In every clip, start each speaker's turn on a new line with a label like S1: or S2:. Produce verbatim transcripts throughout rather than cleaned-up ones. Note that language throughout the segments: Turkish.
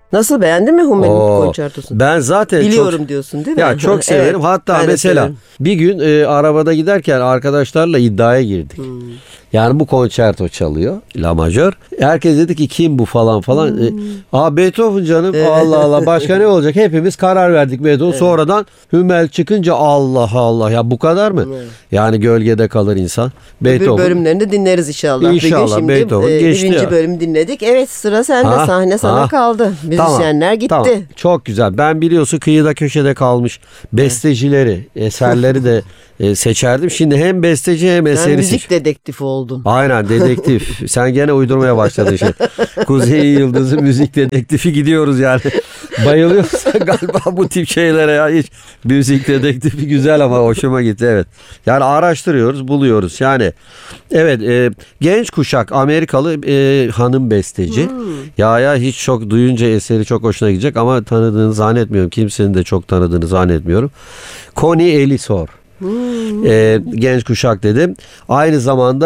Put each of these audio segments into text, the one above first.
S1: Nasıl, beğendin mi Hummel'in
S2: Oo,
S1: konçertosunu?
S2: Ben zaten
S1: biliyorum
S2: çok,
S1: diyorsun değil mi?
S2: Ya çok severim.
S1: Evet,
S2: Hatta mesela bir gün e, arabada giderken arkadaşlarla iddiaya girdik. Hmm. Yani bu konçerto çalıyor, la majör. Herkes dedi ki kim bu falan falan. Hmm. E, Aa Beethoven canım. Evet. Allah Allah, başka ne olacak? Hepimiz karar verdik Beethoven. Evet. Sonradan Hummel çıkınca Allah Allah, ya bu kadar mı? Evet. Yani gölgede kalır insan.
S1: Beethoven. Öbür bölümlerini dinleriz inşallah.
S2: İnşallah. Şimdi
S1: Beethoven e, geçti. Birinci bölüm dinledik. Evet, sıra sende. Ha, sahne sana ha. kaldı. Müzisyenler tamam, gitti. Tamam.
S2: Çok güzel. Ben biliyorsun kıyıda köşede kalmış bestecileri, evet. eserleri de e, seçerdim. Şimdi hem besteci hem eseri seç.
S1: Müzik dedektifi oldun.
S2: Aynen, dedektif. Sen gene uydurmaya başladın şey. Kuzey Yıldızı müzik dedektifi gidiyoruz yani. Bayılıyorsan galiba bu tip şeylere ya. Hiç müzik dedektifi güzel ama hoşuma gitti, evet. Yani araştırıyoruz, buluyoruz. Yani evet, e, genç kuşak Amerikalı e, hanım besteci. Hmm. Ya ya hiç çok duyunca eseri çok hoşuna gidecek ama tanıdığını zannetmiyorum. Kimsenin de çok tanıdığını zannetmiyorum. Connie Elisor. Hmm. E, genç kuşak dedim. Aynı zamanda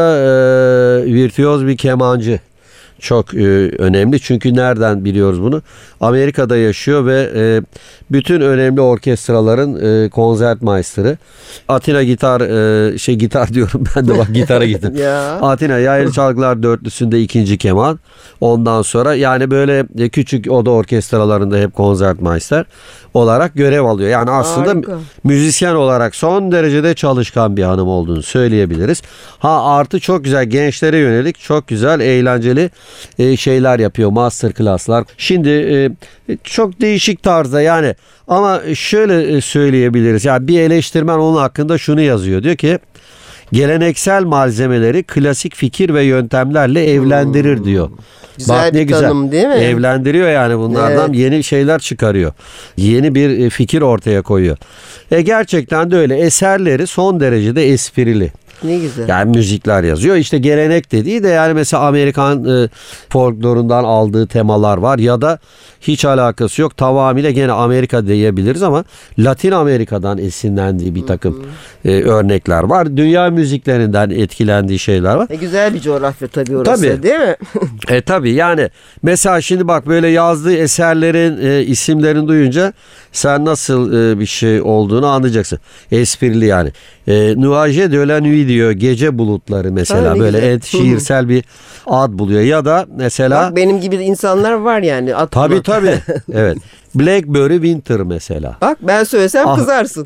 S2: e, virtüöz bir kemancı. Çok e, önemli. Çünkü nereden biliyoruz bunu? Amerika'da yaşıyor ve e, bütün önemli orkestraların e, konsertmeister'ı. Atina gitar e, şey gitar diyorum ben de, bak gitara gittim. Atina Yaylı Çalgılar Dörtlüsü'nde ikinci keman. Ondan sonra yani böyle e, küçük oda orkestralarında hep konsertmeister olarak görev alıyor. Yani aslında harika. Müzisyen olarak son derecede çalışkan bir hanım olduğunu söyleyebiliriz. Ha artı çok güzel gençlere yönelik çok güzel eğlenceli e, şeyler yapıyor, master class'lar. Şimdi e, çok değişik tarzda yani, ama şöyle söyleyebiliriz. Yani bir eleştirmen onun hakkında şunu yazıyor. Diyor ki geleneksel malzemeleri klasik fikir ve yöntemlerle evlendirir hmm. diyor.
S1: Güzel
S2: Bak,
S1: bir
S2: ne güzel
S1: tanım değil mi?
S2: Evlendiriyor yani bunlardan, evet. Yeni şeyler çıkarıyor. Yeni bir fikir ortaya koyuyor. E gerçekten de öyle. Eserleri son derecede esprili.
S1: Ne güzel.
S2: Yani müzikler yazıyor. İşte gelenek dediği de yani mesela Amerikan e, folklorundan aldığı temalar var ya da hiç alakası yok. Tamamıyla gene Amerika diyebiliriz ama Latin Amerika'dan esinlendiği bir takım e, örnekler var. Dünya müziklerinden etkilendiği şeyler var.
S1: E, güzel bir coğrafya tabii orası,
S2: tabii.
S1: Değil mi?
S2: e tabii yani mesela şimdi bak böyle yazdığı eserlerin e, isimlerini duyunca sen nasıl e, bir şey olduğunu anlayacaksın. Esprili yani. E, Nuage de la nuit diyor. Gece bulutları mesela, ha, böyle et, şiirsel bir ad buluyor. Ya da mesela
S1: bak, benim gibi insanlar var yani. Atma.
S2: Tabii tabii. Evet. Blackberry Winter mesela.
S1: Bak ben söylesem ah. kızarsın.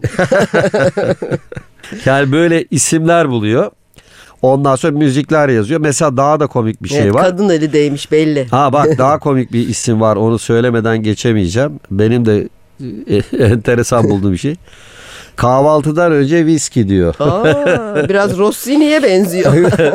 S2: Yani böyle isimler buluyor. Ondan sonra müzikler yazıyor. Mesela daha da komik bir şey
S1: evet,
S2: var.
S1: Kadın eli değmiş belli.
S2: Ha bak, daha komik bir isim var. Onu söylemeden geçemeyeceğim. Benim de enteresan bulduğum bir şey. Kahvaltıdan önce viski diyor.
S1: Aa, biraz Rossini'ye benziyor.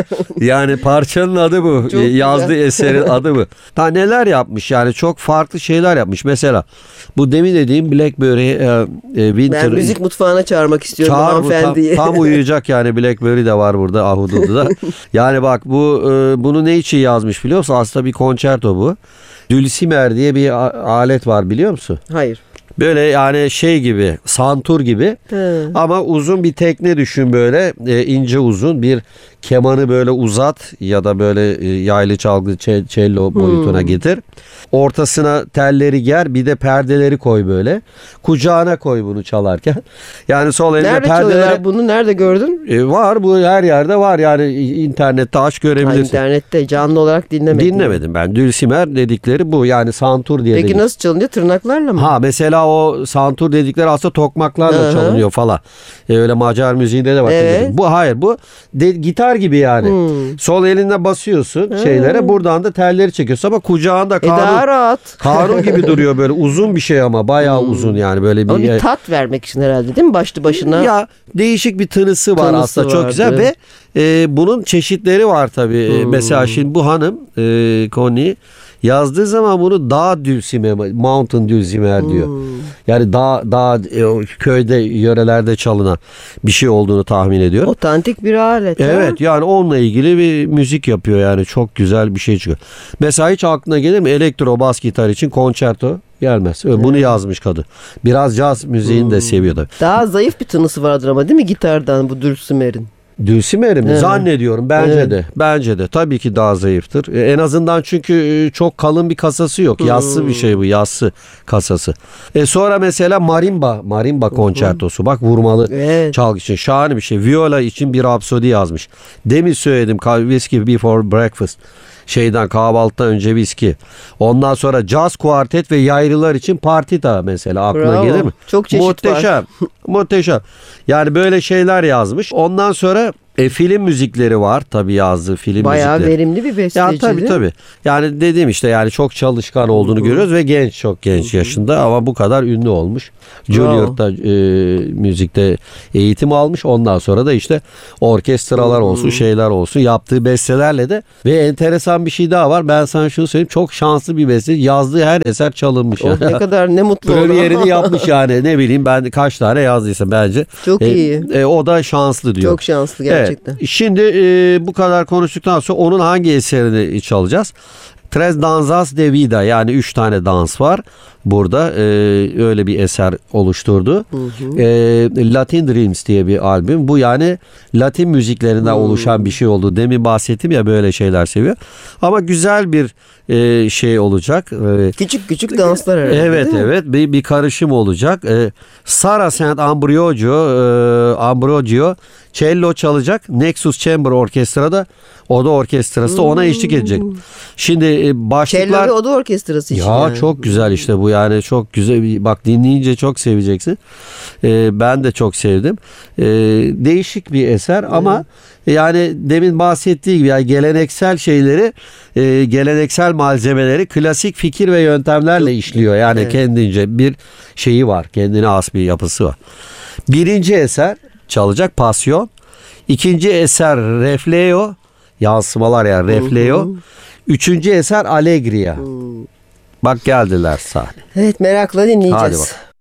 S2: Yani parçanın adı bu. Çok yazdığı güzel. Eserin adı bu. Daha neler yapmış yani, çok farklı şeyler yapmış. Mesela bu demin dediğim Blackberry e, e, Winter.
S1: Ben müzik mutfağına çağırmak istiyorum
S2: Çağır,
S1: hanımefendiyi.
S2: Tam, tam uyuyacak yani, Blackberry de var burada Ahududu'da. Yani bak bu e, bunu ne için yazmış biliyor musun? Aslında bir konçerto bu. Dulcimer diye bir alet var, biliyor musun?
S1: Hayır.
S2: Böyle yani şey gibi, santur gibi. He. Ama uzun bir tekne düşün, böyle e, ince uzun bir kemanı böyle uzat ya da böyle e, yaylı çalgı cello boyutuna hmm. getir. Ortasına telleri ger, bir de perdeleri koy böyle. Kucağına koy bunu çalarken. Yani sol elinde
S1: nerede
S2: perdeleri.
S1: Nerede çalıyorlar bunu? Nerede gördün?
S2: E, var, bu her yerde var yani, internette aç görebilirsin. Ha,
S1: internette canlı olarak dinlemedim.
S2: Dinlemedim ben. Dulcimer dedikleri bu yani, santur diye.
S1: Peki
S2: dedik.
S1: Nasıl çalınıyor? Tırnaklarla mı?
S2: Ha mesela o santur dedikleri aslında tokmaklarla Hı-hı. çalınıyor falan. E, öyle Macar müziğinde de var.
S1: Ee?
S2: Bu hayır, bu de, gitar gibi yani. Hmm. Sol elinle basıyorsun Hı. şeylere, buradan da telleri çekiyorsun ama kucağında kanun. E
S1: daha rahat.
S2: Kanun gibi duruyor böyle, uzun bir şey ama bayağı hmm. uzun yani, böyle bir.
S1: Ama bir tat vermek için herhalde değil mi, başlı başına?
S2: Ya değişik bir tınısı var tınısı aslında vardı. Çok güzel ve e, bunun çeşitleri var tabii. Hmm. Mesela şimdi bu hanım e, Connie yazdığı zaman bunu dağ dulcimer, mountain dulcimer diyor. Hmm. Yani dağ, dağ e, köyde, yörelerde çalınan bir şey olduğunu tahmin ediyorum.
S1: Otantik bir alet.
S2: Evet
S1: ha?
S2: Yani onunla ilgili bir müzik yapıyor yani, çok güzel bir şey çıkıyor. Mesela hiç aklına gelir mi elektro bas gitar için konçerto? Gelmez. Bunu hmm. yazmış kadın. Biraz caz müziğini hmm. de seviyor da.
S1: Daha zayıf bir tınısı vardır ama değil mi gitardan bu Dulcimer'in?
S2: Dulcimer'i mi?
S1: Evet.
S2: Zannediyorum. Bence
S1: Evet.
S2: de. Bence de. Tabii ki daha zayıftır. E, En azından çünkü e, çok kalın bir kasası yok. Yassı bir şey bu. Yassı kasası. E sonra mesela marimba. Marimba konçertosu. Bak vurmalı
S1: Evet.
S2: çalgı için. Şahane bir şey. Viola için bir rapsodi yazmış. Demin söyledim. Whiskey Before Breakfast. Şeyden kahvaltıdan önce viski. Ondan sonra caz kuartet ve yaylılar için partita mesela aklına
S1: Bravo.
S2: gelir mi?
S1: Çok çeşit
S2: Muhteşem.
S1: var.
S2: Muhteşem. Yani böyle şeyler yazmış. Ondan sonra e, film müzikleri var tabii yazdığı film
S1: Bayağı
S2: müzikleri.
S1: verimli bir besteci.
S2: Ya tabii tabii. Yani dediğim işte yani çok çalışkan olduğunu görüyoruz ve genç çok genç yaşında ama bu kadar ünlü olmuş. Juilliard'da e, müzikte eğitim almış. Ondan sonra da işte orkestralar olsun, şeyler olsun yaptığı bestelerle de ve enteresan bir şey daha var. Ben sana şunu söyleyeyim. Çok şanslı bir beste. Yazdığı her eser çalınmış.
S1: Oh, ne kadar ne mutlu
S2: Böyle
S1: ona.
S2: yerini yapmış yani. Ne bileyim ben kaç tane yazdıysam bence.
S1: Çok
S2: E,
S1: iyi.
S2: e, o da şanslı diyor.
S1: Çok şanslı gerçekten.
S2: Evet. Şimdi e, bu kadar konuştuktan sonra onun hangi eserini çalacağız? Tres Danzas de Vida yani üç tane dans var. Burada e, öyle bir eser oluşturdu.
S1: Hı hı.
S2: E, Latin Dreams diye bir albüm. Bu yani Latin müziklerinden
S1: Hı.
S2: oluşan bir şey oldu. Demin bahsettim ya böyle şeyler seviyor. Ama güzel bir e, şey olacak. E,
S1: Küçük küçük danslar herhalde.
S2: Evet
S1: değil mi?
S2: evet bir, bir karışım olacak. Ee, Sara Saint Ambrogio, e, Ambrogio cello çalacak. Nexus Chamber Orkestra'da Oda Orkestrası da ona eşlik edecek. Şimdi e, başlıklar...
S1: Cello ve Oda Orkestrası için
S2: Ya
S1: yani.
S2: çok güzel işte bu yani çok güzel. Bak dinleyince çok seveceksin. Ee, ben de çok sevdim. Ee, değişik bir eser ama yani demin bahsettiği gibi yani geleneksel şeyleri, e, geleneksel malzemeleri klasik fikir ve yöntemlerle işliyor. Yani
S1: Evet.
S2: kendince bir şeyi var. Kendine has bir yapısı var. Birinci eser çalacak Pasyon. İkinci eser Refleo. Yansımalar yani Refleo. Üçüncü eser Allegria. Bak geldiler sahne.
S1: Evet merakla
S2: Hadi
S1: dinleyeceğiz.
S2: bakalım.